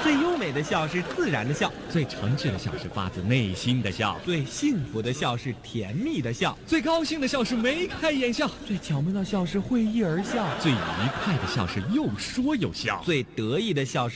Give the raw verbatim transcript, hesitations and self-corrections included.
最优美的笑是自然的笑， 最诚挚的笑是发自内心的笑， 最幸福的笑是甜蜜的笑， 最高兴的笑是眉开眼笑， 最巧妙的笑是会意而笑， 最愉快的笑是又说又笑， 最得意的笑是